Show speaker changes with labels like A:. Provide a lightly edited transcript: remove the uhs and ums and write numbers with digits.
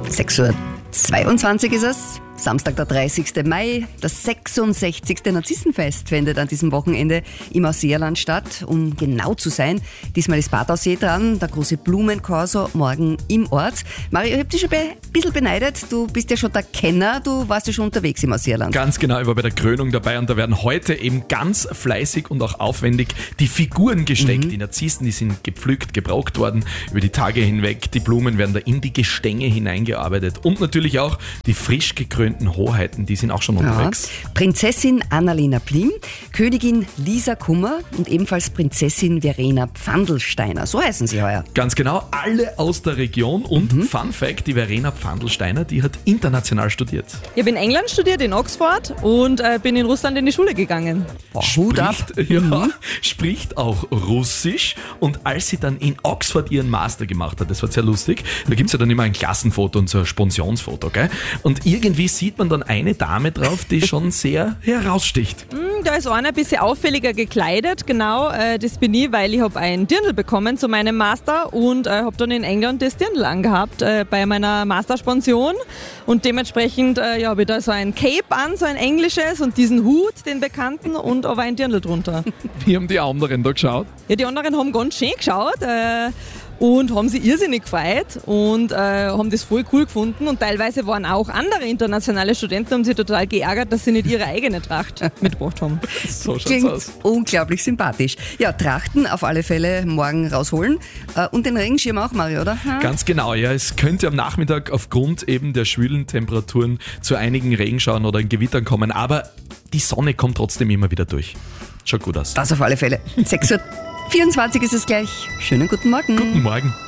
A: 6:22 Uhr ist es. Samstag, der 30. Mai, das 66. Narzissenfest findet an diesem Wochenende im Ausseerland statt. Um genau zu sein, diesmal ist Bad Aussee dran, der große Blumenkorso morgen im Ort. Mario, ich hab dich schon ein bisschen beneidet, du bist ja schon der Kenner, du warst ja schon unterwegs im Ausseerland.
B: Ganz genau, ich war bei der Krönung dabei und da werden heute eben ganz fleißig und auch aufwendig die Figuren gesteckt. Die Narzissen, die sind gepflückt, gebraucht worden über die Tage hinweg. Die Blumen werden da in die Gestänge hineingearbeitet und natürlich auch die frisch gekrönten Hoheiten, die sind auch schon unterwegs.
A: Ja. Prinzessin Annalena Plim, Königin Lisa Kummer und ebenfalls Prinzessin Verena Pfandelsteiner. So heißen sie heuer.
B: Ganz genau, alle aus der Region und Fun Fact, die Verena Pfandelsteiner, die hat international studiert.
C: Ich habe in England studiert, in Oxford und bin in Russland in die Schule gegangen.
A: Hut ab.
B: Spricht auch Russisch und als sie dann in Oxford ihren Master gemacht hat, das war sehr lustig, da gibt es ja dann immer ein Klassenfoto und so ein Spensionsfoto, gell? Und irgendwie sieht man dann eine Dame drauf, die schon sehr heraussticht.
C: Da ist einer ein bisschen auffälliger gekleidet, genau, das bin ich, weil ich habe ein Dirndl bekommen zu meinem Master und habe dann in England das Dirndl angehabt bei meiner Masterspension und dementsprechend habe ich da so ein Cape an, so ein englisches und diesen Hut, den bekannten und aber ein Dirndl drunter.
B: Wie haben die anderen da geschaut?
C: Ja, die anderen haben ganz schön geschaut und haben sich irrsinnig gefreut und haben das voll cool gefunden und teilweise waren auch andere internationale Studenten, haben sich total geärgert, dass sie nicht ihre eigene Tracht mitgebracht haben.
B: So schaut's
A: Klingt
B: aus.
A: unglaublich sympathisch. Ja, Trachten auf alle Fälle morgen rausholen und den Regenschirm auch, Mario, oder?
B: Ganz genau, ja. Es könnte am Nachmittag aufgrund eben der schwülen Temperaturen zu einigen Regenschauern oder Gewittern kommen, aber die Sonne kommt trotzdem immer wieder durch. Schaut gut aus.
A: Das auf alle Fälle. 6:24 Uhr ist es gleich. Schönen guten Morgen.
B: Guten Morgen.